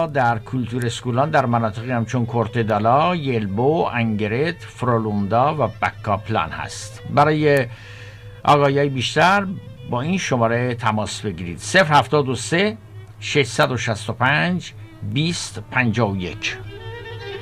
یا در کولتور اسکولان در مناطقی همچون کورتدالا، یلبو، انگرت، فرولوندا و بکاپلان هست. برای آگاهی بیشتر با این شماره تماس بگیرید: 073 665 2051.